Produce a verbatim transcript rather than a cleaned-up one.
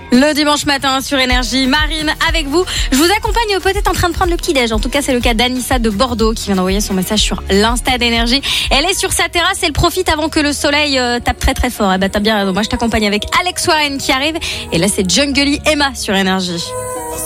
Le dimanche matin sur Énergie, Marine avec vous. Je vous accompagne peut-être en train de prendre le petit-déj. En tout cas, c'est le cas d'Anissa de Bordeaux qui vient d'envoyer son message sur l'Insta d'Énergie. Elle est sur sa terrasse, elle profite avant que le soleil euh, tape très très fort. Eh ben, t'as bien raison. Moi, je t'accompagne avec Alex Warren qui arrive. Et là, c'est Jungly Emma sur Énergie.